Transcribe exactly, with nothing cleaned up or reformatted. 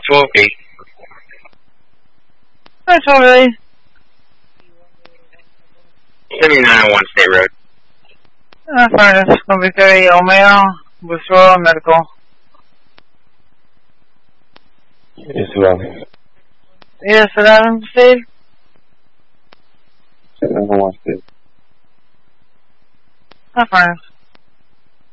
twelve eight. Hi, Charlie. seventy-nine oh one State Road. Uh, furnace, number thirty, Omeo, Withdrawal Medical. Yes, well. Yes, eleven, Steve? seven oh one State. Hi, furnace.